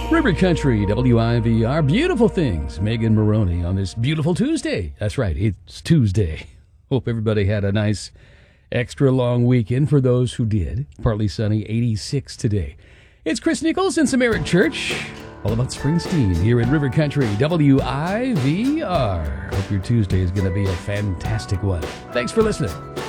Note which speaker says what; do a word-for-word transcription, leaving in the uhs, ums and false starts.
Speaker 1: River Country, W I V R, beautiful things. Megan Maroney on this beautiful Tuesday. That's right, it's Tuesday. Hope everybody had a nice extra long weekend for those who did. Partly sunny, eighty-six today. It's Chris Nichols and Samaritan Church. All about Springsteen here in River Country, W I V R. Hope your Tuesday is going to be a fantastic one. Thanks for listening.